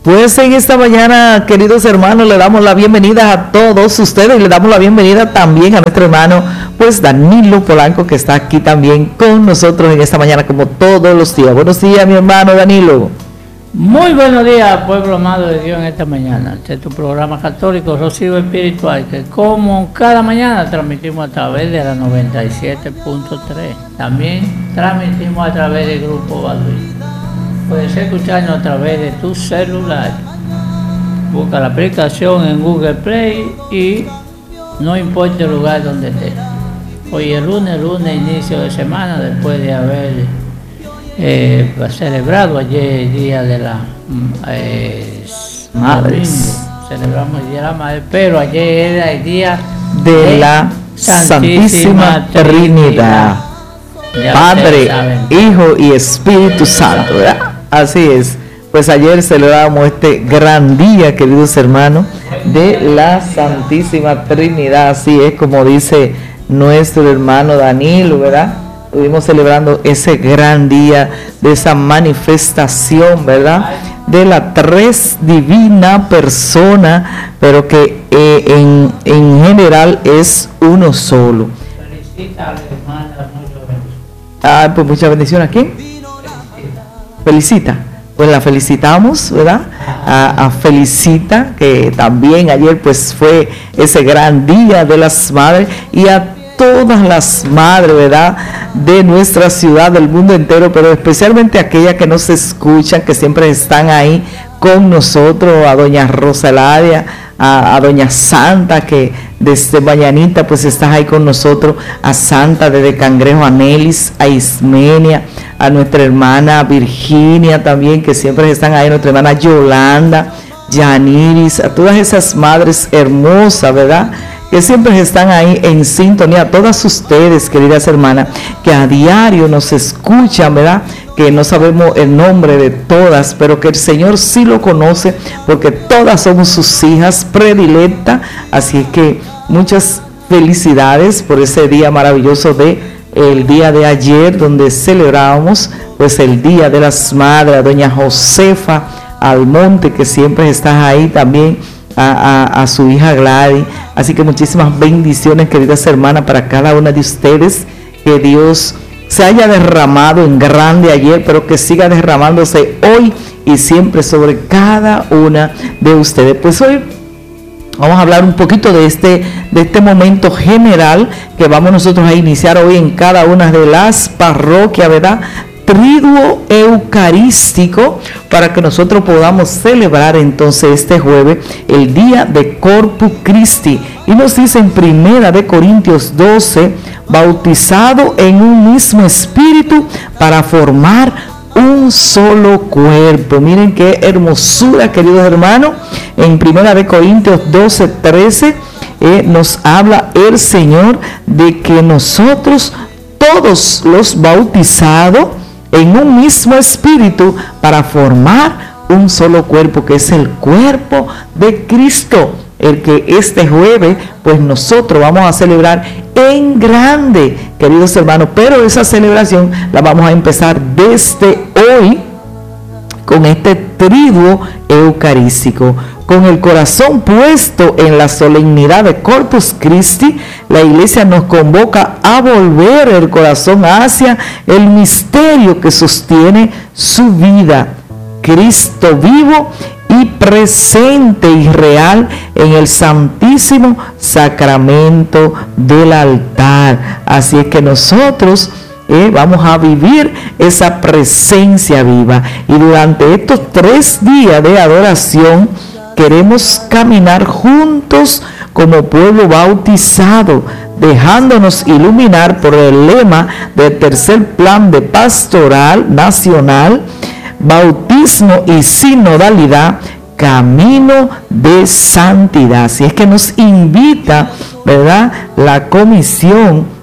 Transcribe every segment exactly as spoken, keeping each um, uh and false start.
Pues en esta mañana, queridos hermanos, le damos la bienvenida a todos ustedes y le damos la bienvenida también a nuestro hermano, pues Danilo Polanco, que está aquí también con nosotros en esta mañana, como todos los días. Buenos días, mi hermano Danilo. Muy buenos días, pueblo amado de Dios, en esta mañana. Este es tu programa católico, Rocío Espiritual, que como cada mañana transmitimos a través de la noventa y siete punto tres. También transmitimos a través del Grupo Baduy. Puedes escucharnos a través de tu celular. Busca la aplicación en Google Play y no importa el lugar donde estés. Hoy es lunes, lunes, inicio de semana, después de haber eh, celebrado ayer el Día de la eh, Madres. Domingo. Celebramos el Día de la Madre, pero ayer era el Día de, de la Santísima, Santísima Trinidad. Trinidad. Padre, Hijo y Espíritu Santo, ¿verdad? Así es. Pues ayer celebramos este gran día, queridos hermanos, de la Santísima Trinidad. Así es como dice nuestro hermano Danilo, ¿verdad? Estuvimos celebrando ese gran día de esa manifestación, ¿verdad? De la tres divina persona, pero que eh, en, en general es uno solo. Felicita a la hermana. Ah, pues muchas bendiciones. ¿A quién? Felicita. Pues la felicitamos, ¿verdad? A, a Felicita, que también ayer pues fue ese gran día de las madres, y a todas las madres, ¿verdad? De nuestra ciudad, del mundo entero, pero especialmente aquellas que nos escuchan, que siempre están ahí con nosotros, a doña Rosa Eladia, a, a doña Santa, que desde mañanita pues estás ahí con nosotros, a Santa desde Cangrejo, a Nelis, a Ismenia, a nuestra hermana Virginia también, que siempre están ahí, nuestra hermana Yolanda, Yaniris, a todas esas madres hermosas, ¿verdad?, que siempre están ahí en sintonía, a todas ustedes, queridas hermanas, que a diario nos escuchan, ¿verdad?, que no sabemos el nombre de todas, pero que el Señor sí lo conoce, porque todas somos sus hijas predilectas. Así es que muchas felicidades por ese día maravilloso de el día de ayer, donde celebrábamos pues el Día de las Madres, a doña Josefa Almonte, que siempre está ahí también, A, a, a su hija Gladys. Así que muchísimas bendiciones, queridas hermanas, para cada una de ustedes. Que Dios se haya derramado en grande ayer, pero que siga derramándose hoy y siempre sobre cada una de ustedes. Pues hoy vamos a hablar un poquito de este, de este momento general que vamos nosotros a iniciar hoy en cada una de las parroquias, ¿verdad?, triduo eucarístico, para que nosotros podamos celebrar entonces este jueves el día de Corpus Christi. Y nos dice en Primera de Corintios doce, bautizado en un mismo espíritu para formar un solo cuerpo. Miren qué hermosura, queridos hermanos. En Primera de Corintios doce, trece eh, nos habla el Señor de que nosotros todos los bautizados en un mismo espíritu para formar un solo cuerpo, que es el cuerpo de Cristo, el que este jueves pues nosotros vamos a celebrar en grande, queridos hermanos. Pero esa celebración la vamos a empezar desde hoy con este triduo eucarístico. Con el corazón puesto en la solemnidad de Corpus Christi, la Iglesia nos convoca a volver el corazón hacia el misterio que sostiene su vida, Cristo vivo y presente y real en el santísimo sacramento del altar. Así es que nosotros Eh, vamos a vivir esa presencia viva, y durante estos tres días de adoración queremos caminar juntos como pueblo bautizado, dejándonos iluminar por el lema del tercer plan de pastoral nacional: bautismo y sinodalidad, camino de santidad. Así es que nos invita, ¿verdad?, la Comisión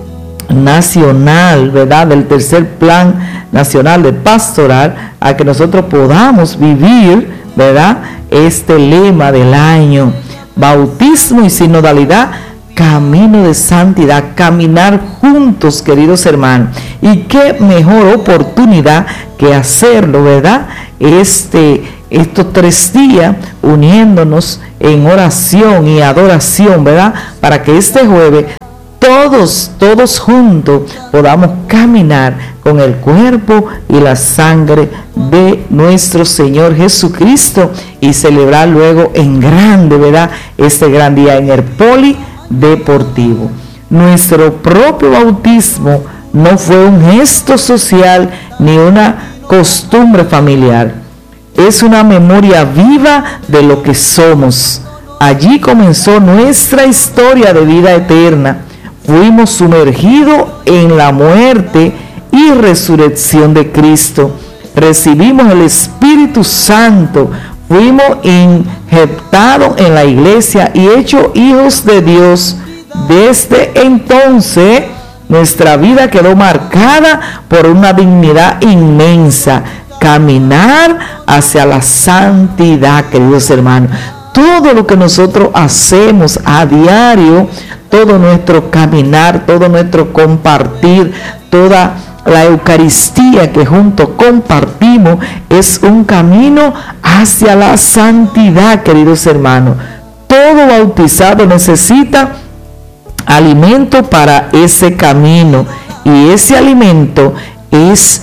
Nacional, ¿verdad?, del tercer plan nacional de pastoral, a que nosotros podamos vivir, ¿verdad?, este lema del año: bautismo y sinodalidad, camino de santidad. Caminar juntos, queridos hermanos, y qué mejor oportunidad que hacerlo, ¿verdad?, este estos tres días uniéndonos en oración y adoración, ¿verdad? Para que este jueves todos, todos juntos podamos caminar con el cuerpo y la sangre de nuestro Señor Jesucristo y celebrar luego en grande, ¿verdad? Este gran día en el polideportivo. Nuestro propio bautismo no fue un gesto social ni una costumbre familiar. Es una memoria viva de lo que somos. Allí comenzó nuestra historia de vida eterna. Fuimos sumergidos en la muerte y resurrección de Cristo. Recibimos el Espíritu Santo. Fuimos injertados en la iglesia y hechos hijos de Dios. Desde entonces, nuestra vida quedó marcada por una dignidad inmensa. Caminar hacia la santidad, queridos hermanos. Todo lo que nosotros hacemos a diario, todo nuestro caminar, todo nuestro compartir, toda la Eucaristía que juntos compartimos, es un camino hacia la santidad, queridos hermanos. Todo bautizado necesita alimento para ese camino, y ese alimento es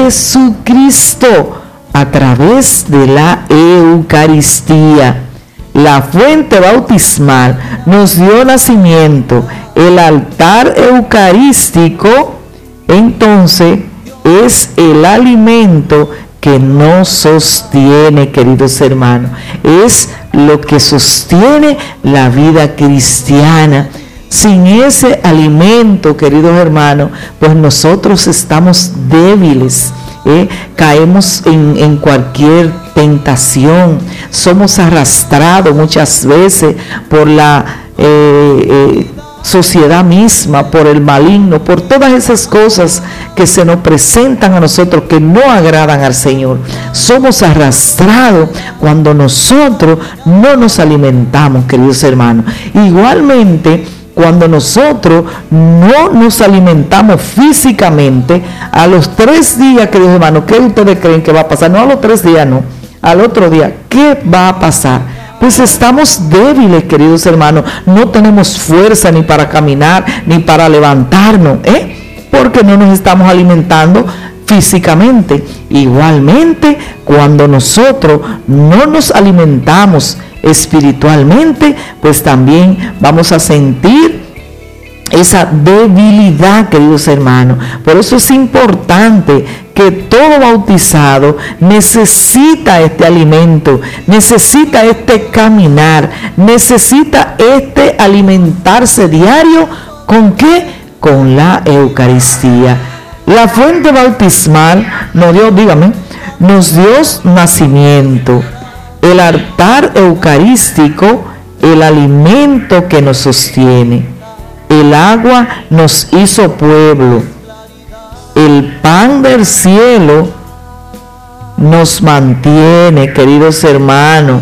Jesucristo a través de la Eucaristía. La fuente bautismal nos dio nacimiento. El altar eucarístico, entonces, es el alimento que nos sostiene, queridos hermanos. Es lo que sostiene la vida cristiana. Sin ese alimento, queridos hermanos, pues nosotros estamos débiles, ¿eh? Caemos en, en cualquier tentación, somos arrastrados muchas veces por la eh, eh, sociedad misma, por el maligno, por todas esas cosas que se nos presentan a nosotros que no agradan al Señor. Somos arrastrados cuando nosotros no nos alimentamos, queridos hermanos. Igualmente, cuando nosotros no nos alimentamos físicamente, a los tres días, queridos hermanos, ¿qué ustedes creen que va a pasar? No a los tres días, no. Al otro día, ¿qué va a pasar? Pues estamos débiles, queridos hermanos. No tenemos fuerza ni para caminar, ni para levantarnos, ¿eh? Porque no nos estamos alimentando físicamente. Igualmente, cuando nosotros no nos alimentamos espiritualmente, pues también vamos a sentir esa debilidad, queridos hermanos. Por eso es importante que todo bautizado necesita este alimento, necesita este caminar, necesita este alimentarse diario. ¿Con qué? Con la Eucaristía. La fuente bautismal nos dio, dígame, nos dio nacimiento. El altar eucarístico, el alimento que nos sostiene. El agua nos hizo pueblo. El pan del cielo nos mantiene, queridos hermanos.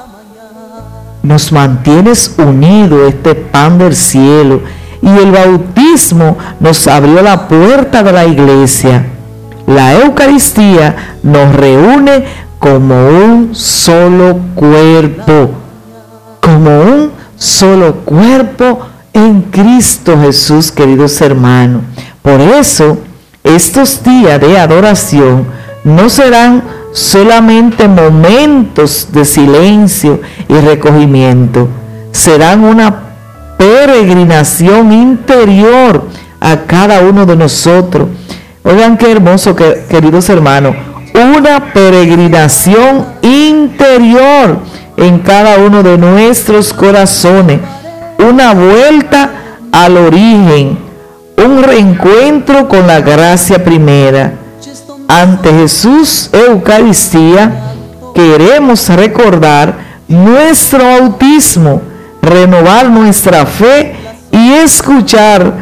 Nos mantienes unidos, este pan del cielo. Y el bautismo nos abrió la puerta de la iglesia. La Eucaristía nos reúne como un solo cuerpo, como un solo cuerpo en Cristo Jesús, queridos hermanos. Por eso, estos días de adoración no serán solamente momentos de silencio y recogimiento, serán una peregrinación interior a cada uno de nosotros. Oigan qué hermoso, que, queridos hermanos, una peregrinación interior en cada uno de nuestros corazones, una vuelta al origen, un reencuentro con la gracia primera. Ante Jesús Eucaristía queremos recordar nuestro bautismo, renovar nuestra fe y escuchar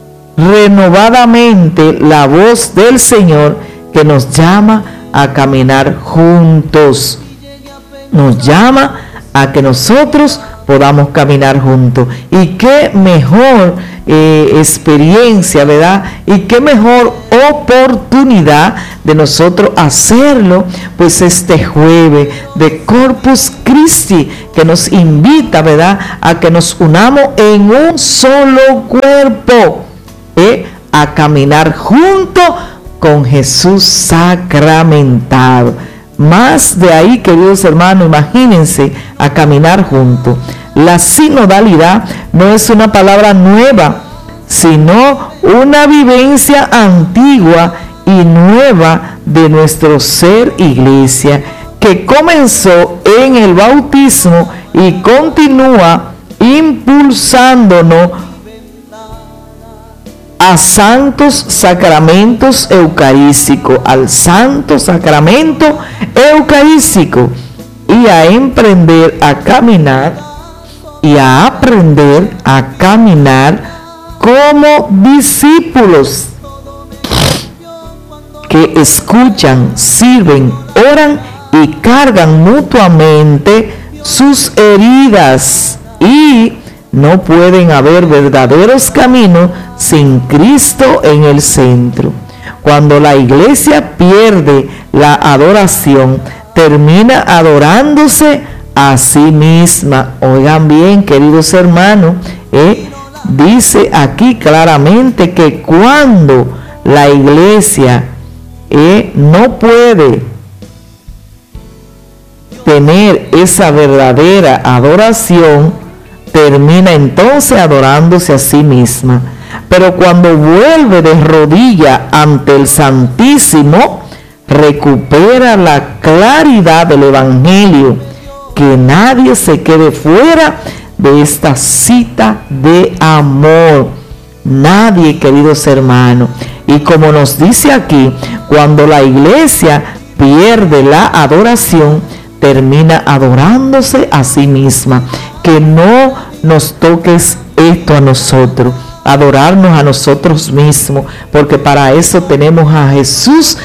renovadamente la voz del Señor que nos llama a caminar juntos. Nos llama a que nosotros podamos caminar juntos. Y qué mejor eh, experiencia, ¿verdad? Y qué mejor oportunidad de nosotros hacerlo, pues este jueves de Corpus Christi, que nos invita, ¿verdad?, a que nos unamos en un solo cuerpo, ¿eh?, a caminar junto con Jesús sacramentado. Más de ahí, queridos hermanos, imagínense, a caminar juntos. La sinodalidad no es una palabra nueva, sino una vivencia antigua y nueva de nuestro ser iglesia, que comenzó en el bautismo y continúa impulsándonos a santos sacramentos eucarísticos, al santo sacramento eucarístico, y a emprender a caminar y a aprender a caminar como discípulos que escuchan, sirven, oran y cargan mutuamente sus heridas. Y no pueden haber verdaderos caminos sin Cristo en el centro. Cuando la iglesia pierde la adoración, termina adorándose a sí misma. Oigan bien, queridos hermanos, ¿eh? dice aquí claramente que cuando la iglesia eh, no puede tener esa verdadera adoración, termina entonces adorándose a sí misma. Pero cuando vuelve de rodillas ante el Santísimo, recupera la claridad del Evangelio. Que nadie se quede fuera de esta cita de amor. Nadie, queridos hermanos. Y como nos dice aquí, cuando la iglesia pierde la adoración, termina adorándose a sí misma. Que no nos toques esto a nosotros, adorarnos a nosotros mismos, porque para eso tenemos a Jesús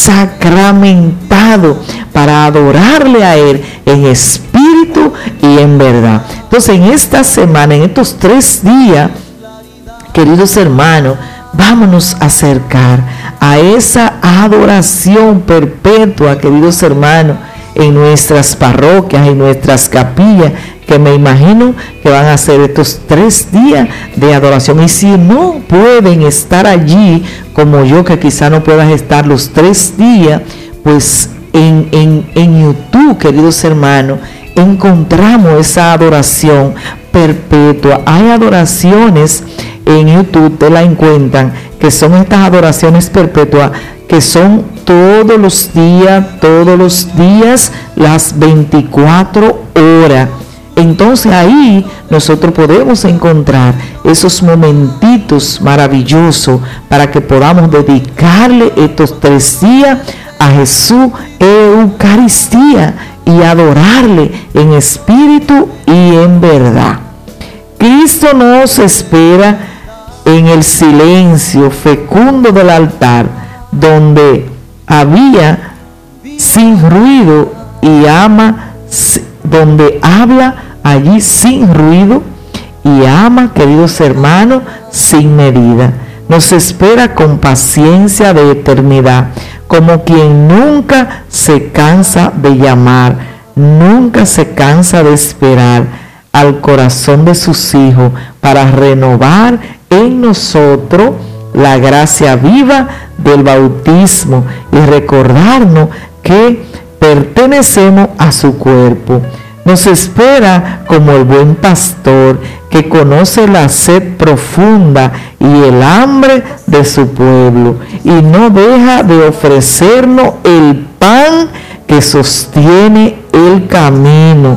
sacramentado, para adorarle a Él en espíritu y en verdad. Entonces, en esta semana, en estos tres días, queridos hermanos, vámonos a acercar a esa adoración perpetua, queridos hermanos, en nuestras parroquias, en nuestras capillas, que me imagino que van a ser estos tres días de adoración. Y si no pueden estar allí, como yo, que quizá no puedas estar los tres días, pues en, en, en YouTube, queridos hermanos, encontramos esa adoración perpetua. Hay adoraciones en YouTube, te la encuentran, que son estas adoraciones perpetuas, que son todos los días, todos los días, las veinticuatro horas. Entonces ahí nosotros podemos encontrar esos momentitos maravillosos para que podamos dedicarle estos tres días a Jesús Eucaristía y adorarle en espíritu y en verdad. Cristo nos espera en el silencio fecundo del altar, donde había sin ruido y ama, donde habla allí sin ruido y ama, queridos hermanos, sin medida. Nos espera con paciencia de eternidad, como quien nunca se cansa de llamar, nunca se cansa de esperar al corazón de sus hijos para renovar en nosotros la gracia viva del bautismo y recordarnos que pertenecemos a su cuerpo. Nos espera como el buen pastor que conoce la sed profunda y el hambre de su pueblo y no deja de ofrecernos el pan que sostiene el camino.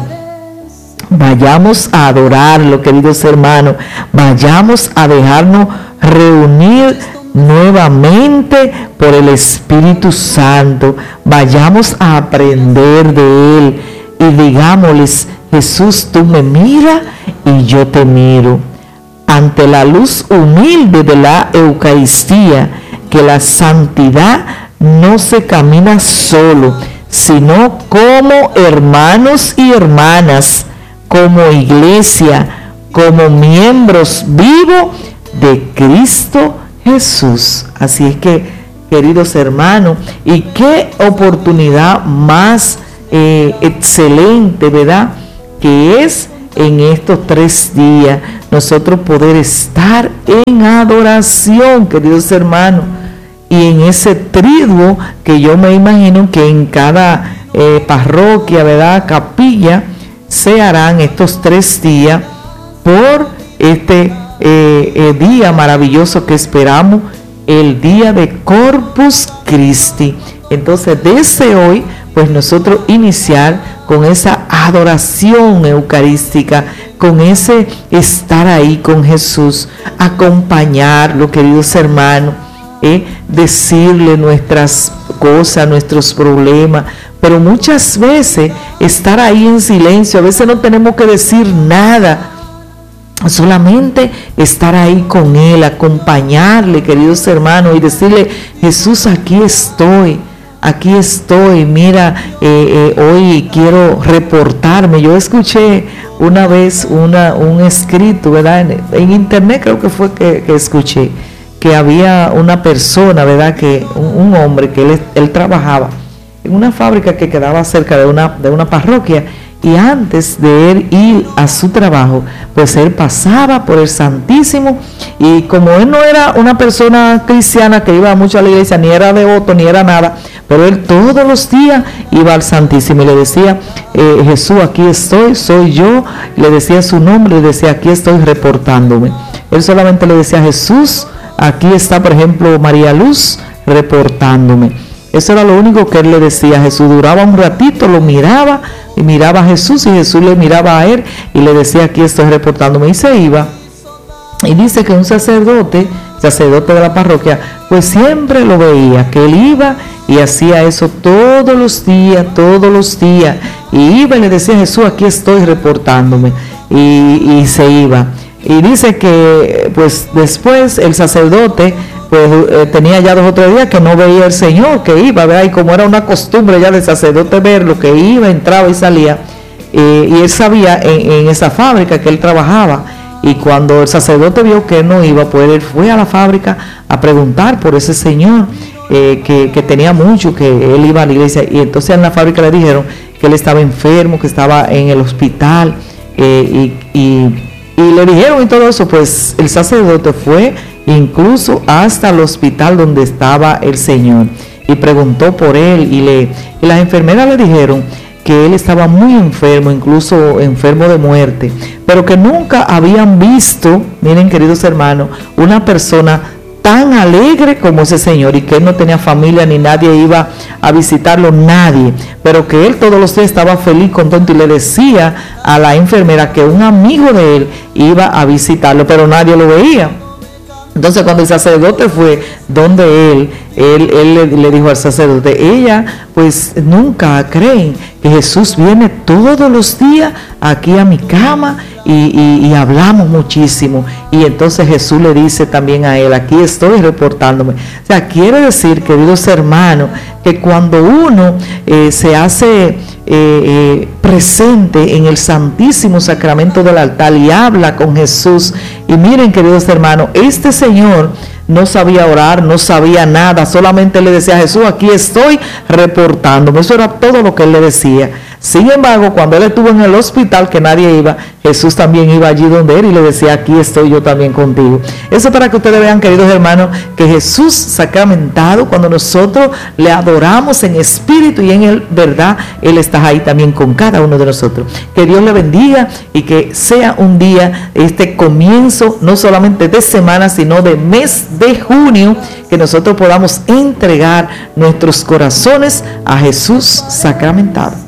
Vayamos a adorarlo, queridos hermanos. Vayamos a dejarnos reunir nuevamente por el Espíritu Santo. Vayamos a aprender de Él y digámosles: Jesús, tú me miras y yo te miro. Ante la luz humilde de la Eucaristía, que la santidad no se camina solo, sino como hermanos y hermanas, como iglesia, como miembros vivos de Cristo Jesús. Así es que, queridos hermanos, y qué oportunidad más eh, excelente, ¿verdad?, que es en estos tres días nosotros poder estar en adoración, queridos hermanos, y en ese triduo que yo me imagino que en cada eh, parroquia, ¿verdad?, capilla, se harán estos tres días por este eh, eh, día maravilloso que esperamos, el día de Corpus Christi. Entonces, desde hoy, pues nosotros iniciar con esa adoración eucarística, con ese estar ahí con Jesús, acompañarlo, queridos hermanos, eh, decirle nuestras cosas, nuestros problemas, pero muchas veces estar ahí en silencio, a veces no tenemos que decir nada, solamente estar ahí con Él, acompañarle, queridos hermanos, y decirle: Jesús, aquí estoy, aquí estoy, mira, eh, eh, hoy quiero reportarme. Yo escuché una vez una, un escrito, ¿verdad?, en, en internet creo que fue que, que escuché, que había una persona, ¿verdad?, que un, un hombre que él, él trabajaba en una fábrica que quedaba cerca de una, de una parroquia, y antes de él ir a su trabajo, pues él pasaba por el Santísimo, y como él no era una persona cristiana que iba mucho a la iglesia, ni era devoto, ni era nada, pero él todos los días iba al Santísimo y le decía: eh, Jesús, aquí estoy, soy yo, le decía su nombre, le decía: aquí estoy reportándome. Él solamente le decía: Jesús, aquí está, por ejemplo, María Luz reportándome. Eso era lo único que él le decía a Jesús. Duraba un ratito, lo miraba y miraba a Jesús, y Jesús le miraba a él y le decía: aquí estoy reportándome, y se iba. Y dice que un sacerdote, sacerdote de la parroquia, pues siempre lo veía, que él iba y hacía eso todos los días, todos los días, y iba y le decía: Jesús, aquí estoy reportándome, y, y se iba. Y dice que pues después el sacerdote pues eh, tenía ya dos o tres días que no veía al Señor, que iba, ¿verdad? Y como era una costumbre ya del sacerdote verlo, que iba, entraba y salía, eh, y él sabía en, en esa fábrica que él trabajaba, y cuando el sacerdote vio que él no iba, pues él fue a la fábrica a preguntar por ese señor, eh, que, que tenía mucho, que él iba a la iglesia, y entonces en la fábrica le dijeron que él estaba enfermo, que estaba en el hospital, eh, y, y, y le dijeron y todo eso. Pues el sacerdote fue incluso hasta el hospital donde estaba el Señor y preguntó por él, y, le, y las enfermeras le dijeron que él estaba muy enfermo, incluso enfermo de muerte, pero que nunca habían visto, miren, queridos hermanos, una persona tan alegre como ese señor, y que él no tenía familia ni nadie iba a visitarlo, nadie, pero que él todos los días estaba feliz, contento, y le decía a la enfermera que un amigo de él iba a visitarlo, pero nadie lo veía. Entonces cuando el sacerdote fue donde él, él, él le, le dijo al sacerdote: ella pues nunca creen que Jesús viene todos los días aquí a mi cama y, y, y hablamos muchísimo. Y entonces Jesús le dice también a él: aquí estoy reportándome. O sea, quiere decir, queridos hermanos, que cuando uno eh, se hace eh, eh, presente en el Santísimo Sacramento del altar y habla con Jesús, y miren, queridos hermanos, este señor no sabía orar, no sabía nada, solamente le decía a Jesús: aquí estoy reportándome. Eso era todo lo que él le decía. Sin embargo, cuando él estuvo en el hospital, que nadie iba, Jesús también iba allí donde él y le decía: aquí estoy yo también contigo. Eso para que ustedes vean, queridos hermanos, que Jesús sacramentado, cuando nosotros le adoramos en espíritu y en el verdad, Él está ahí también con cada uno de nosotros. Que Dios le bendiga y que sea un día, este comienzo, no solamente de semana, sino de mes de junio, que nosotros podamos entregar nuestros corazones a Jesús sacramentado.